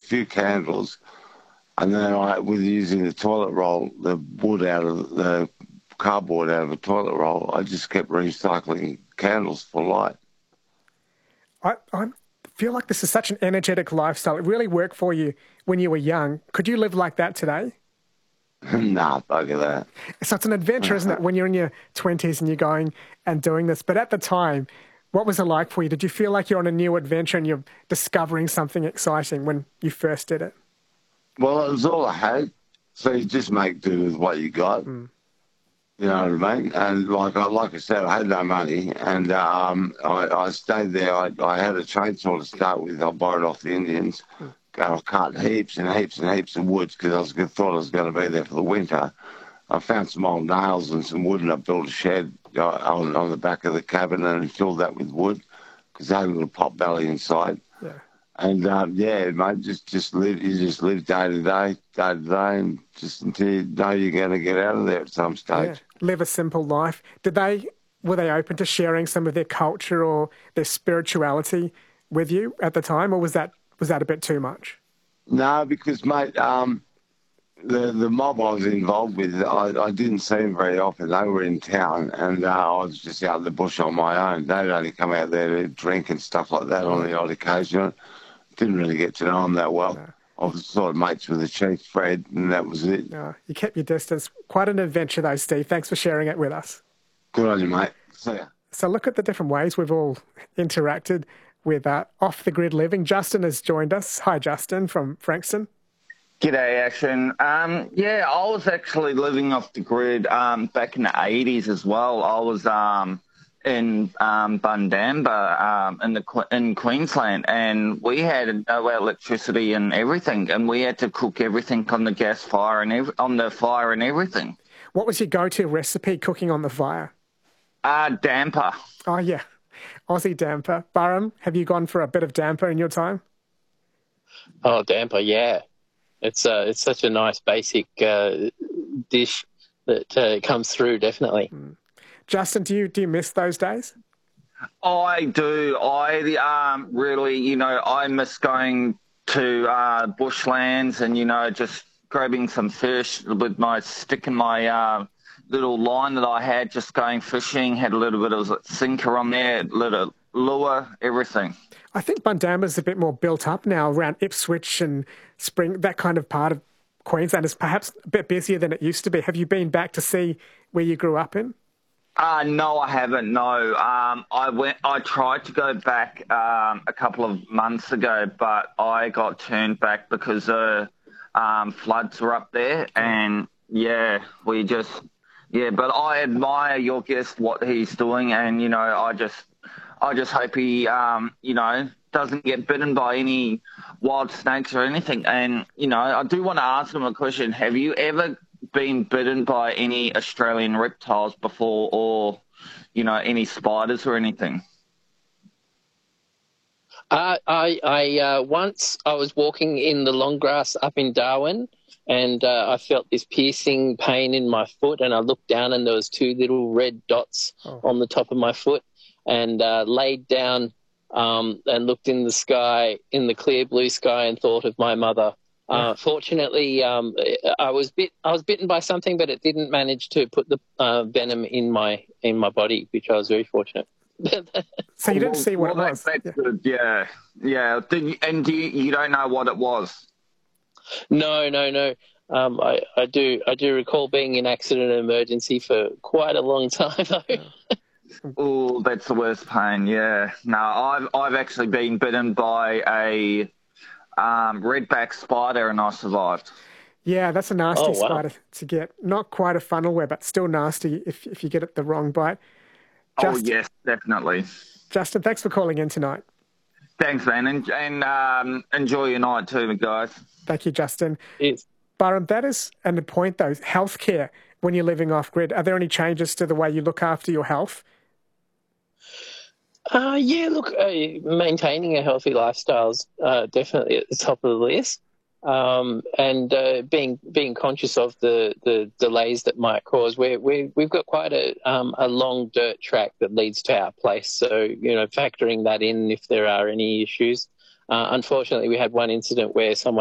few candles, and then with using the toilet roll, the wood out of the cardboard out of a toilet roll, I just kept recycling candles for light. I feel like this is such an energetic lifestyle. It really worked for you when you were young. Could you live like that today? Nah, bugger that. So it's an adventure, isn't it, when you're in your 20s and you're going and doing this? But at the time, what was it like for you? Did you feel like you're on a new adventure and you're discovering something exciting when you first did it? Well, it was all I had, so you just make do with what you got. You know what I mean? And like I said, I had no money, and I stayed there. I had a chainsaw to start with. I borrowed off the Indians. I cut heaps and heaps and heaps of woods because I thought I was going to be there for the winter. I found some old nails and some wood, and I built a shed on the back of the cabin and filled that with wood because I had a little pot belly inside. Yeah. And yeah, mate, just live. You just live day to day, and just until you know you're going to get out of there at some stage. Yeah. Live a simple life. Were they open to sharing some of their culture or their spirituality with you at the time, or was that a bit too much? No, because mate, the mob I was involved with, I didn't see them very often. They were in town, and I was just out in the bush on my own. They'd only come out there to drink and stuff like that on the odd occasion. Didn't really get to know them that well. No. I was sort of mates with the chief, Fred, and that was it. No, you kept your distance. Quite an adventure though, Steve. Thanks for sharing it with us. Good on you, mate. See ya. So look at the different ways we've all interacted with off-the-grid living. Justin has joined us. Hi, Justin from Frankston. G'day, Action. Yeah, I was actually living off the grid back in the 80s as well. I was in Bundamba in Queensland, and we had no electricity and everything, and we had to cook everything on the gas fire and on the fire and everything. What was your go-to recipe cooking on the fire? Damper. Oh, yeah. Aussie damper. Burham, have you gone for a bit of damper in your time? Oh, damper, yeah. It's such a nice basic dish that comes through, definitely. Justin, do you miss those days? I do. I really, I miss going to bushlands and, just grabbing some fish with my stick and my little line that I had, just going fishing, had a little bit of a sinker on there, little lure, everything. I think Bundamba's a bit more built up now around Ipswich and Spring. That kind of part of Queensland is perhaps a bit busier than it used to be. Have you been back to see where you grew up in? No, I haven't. No, I tried to go back a couple of months ago, but I got turned back because floods were up there, and yeah, but I admire your guest, what he's doing, and I just hope he doesn't get bitten by any wild snakes or anything. And I do want to ask him a question. Have you ever been bitten by any Australian reptiles before, or any spiders or anything? Once I was walking in the long grass up in Darwin, and I felt this piercing pain in my foot, and I looked down and there was two little red dots on the top of my foot, and laid down and looked in the sky, in the clear blue sky, and thought of my mother. Fortunately, I was bitten by something, but it didn't manage to put the venom in my body, which I was very fortunate. So you didn't see what it was? That's good. Yeah. And you don't know what it was? No. I do recall being in accident and emergency for quite a long time, though. Oh, that's the worst pain. Yeah. No, I've actually been bitten by a redback spider, and I survived. Yeah, that's a nasty spider to get. Not quite a funnel web, but still nasty if you get it the wrong bite. Yes, definitely. Justin, thanks for calling in tonight. Thanks, man, and enjoy your night too, guys. Thank you, Justin. Yes. Burham, that is a point, though. Healthcare when you're living off-grid. Are there any changes to the way you look after your health? Maintaining a healthy lifestyle is definitely at the top of the list, and being conscious of the delays that might cause. We've got quite a long dirt track that leads to our place, so factoring that in if there are any issues. Unfortunately, we had one incident where someone